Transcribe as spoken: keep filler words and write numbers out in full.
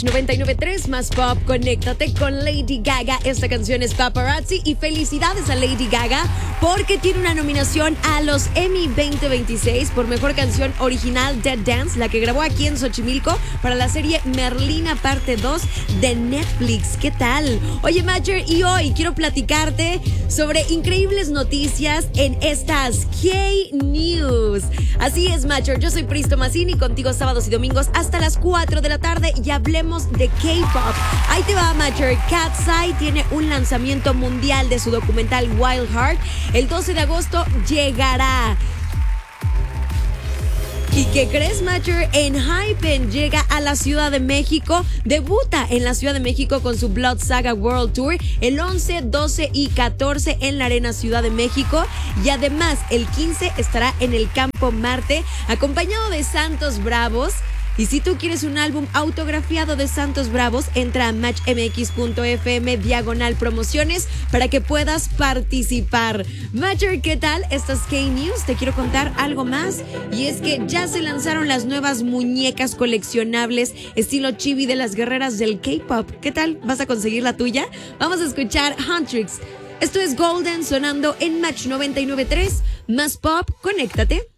noventa y nueve punto tres más pop, conéctate con Lady Gaga. Esta canción es Paparazzi y felicidades a Lady Gaga porque tiene una nominación a los Emmy veinte veintiséis por mejor canción original Dead Dance, la que grabó aquí en Xochimilco para la serie Merlina parte dos de Netflix. ¿Qué tal? Oye, Matcher, y hoy quiero platicarte sobre increíbles noticias en estas K-News. Así es, Matcher, yo soy Pristo Mazzini, contigo sábados y domingos hasta las cuatro de la tarde y hablemos de K-pop. Ahí te va, Matcher. Katseye tiene un lanzamiento mundial de su documental Wild Heart. El doce de agosto llegará. ¿Y qué crees, Matcher? ENHYPEN llega a la Ciudad de México, debuta en la Ciudad de México con su Blood Saga World Tour el once, doce y catorce en la Arena Ciudad de México y además el quince estará en el Campo Marte acompañado de Santos Bravos. Y si tú quieres un álbum autografiado de Santos Bravos, entra a matchmx.fm diagonal promociones para que puedas participar. Matcher, ¿qué tal? Estas K-News, te quiero contar algo más. Y es que ya se lanzaron las nuevas muñecas coleccionables estilo chibi de las guerreras del K-pop. ¿Qué tal? ¿Vas a conseguir la tuya? Vamos a escuchar Huntrix. Esto es Golden sonando en Match noventa y nueve punto tres. Más pop, conéctate.